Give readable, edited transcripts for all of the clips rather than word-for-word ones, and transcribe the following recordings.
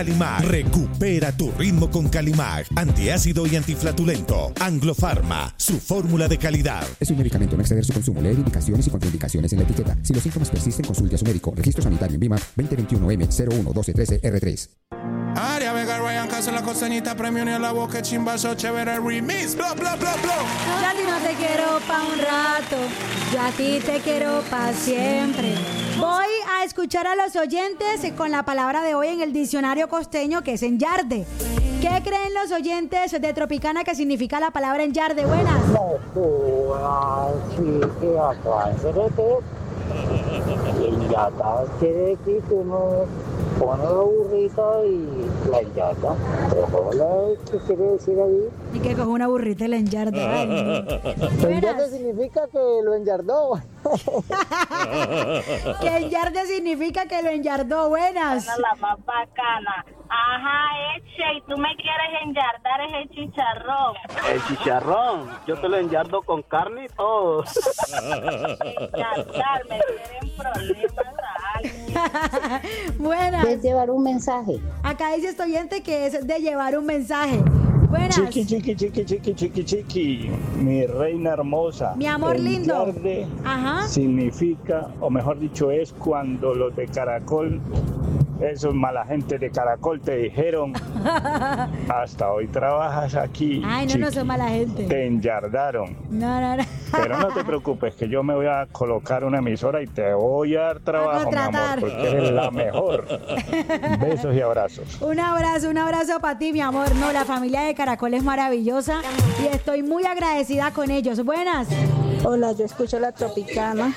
Calimac. Recupera tu ritmo con Calimac. Antiácido y antiflatulento. Anglo-Pharma, su fórmula de calidad. Es un medicamento, no exceder su consumo. Leer indicaciones y contraindicaciones en la etiqueta. Si los síntomas persisten, consulte a su médico. Registro sanitario en VIMA 2021M011213R3. Aria Vega, Ryan Castro, la costeñita, premio ni a la boca, chimbazo, chévere, remix, bla, bla, bla, bla. Yo a ti no te quiero pa' un rato, yo a ti te quiero pa' siempre. Voy a escuchar a los oyentes con la palabra de hoy en el diccionario costeño, que es enyarde. ¿Qué creen los oyentes de Tropicana que significa la palabra enyarde? Buenas. Pone la burrita y la enyarda. ¿Qué quiere decir ahí? Y que coge una burrita y la enyarda. Enyarde significa que lo enyardó. Que enyarde significa que lo enyardó. Buenas. La más bacana. Ajá, Eche, y tú me quieres enyardar es el chicharrón. El chicharrón, yo te lo enyardo con carne y todo. Enyardar, me tienen problemas a alguien. Buenas. Es llevar un mensaje. Acá dice este oyente que es de llevar un mensaje. Buenas. Chiqui, mi reina hermosa. Mi amor lindo. Enyarde Ajá. significa, o mejor dicho, es cuando los de Caracol, esos mala gente de Caracol te dijeron, hasta hoy trabajas aquí. Ay, no, chiqui, no son mala gente. Te enyardaron. No. Pero no te preocupes, que yo me voy a colocar una emisora y te voy a dar trabajo, mi amor, porque eres la mejor. Besos y abrazos. Un abrazo para ti, mi amor. No, la familia de Caracol es maravillosa y estoy muy agradecida con ellos. Buenas. Hola, yo escucho la Tropicana.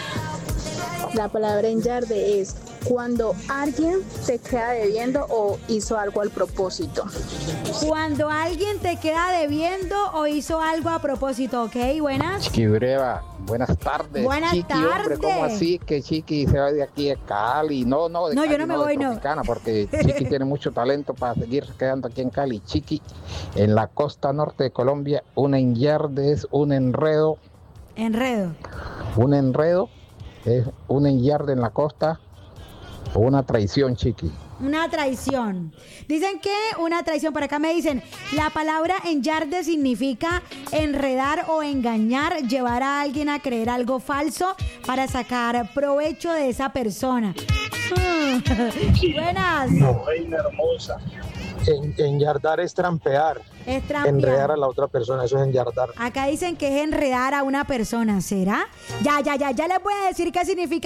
La palabra enyarde es cuando alguien te queda debiendo o hizo algo al propósito. Cuando alguien te queda debiendo o hizo algo a propósito, ¿ok? Buenas. Chiqui Breva, buenas tardes. Buenas Chiqui, tardes. Hombre, ¿cómo así que Chiqui se va de aquí de Cali? No, de No, Cali, yo no me voy, de Tropicana, porque Chiqui tiene mucho talento para seguir quedando aquí en Cali. Chiqui, en la costa norte de Colombia, un enyarde es un enredo. Enredo. Un enredo es un enyarde en la costa o una traición, Chiqui. Una traición. Dicen que una traición, por acá me dicen, la palabra enyarde significa enredar o engañar, llevar a alguien a creer algo falso para sacar provecho de esa persona. Buenas. No, reina hermosa. Enyardar es trampear. Es trampear. Enredar a la otra persona, eso es enyardar. Acá dicen que es enredar a una persona, ¿será? Ya les voy a decir qué significa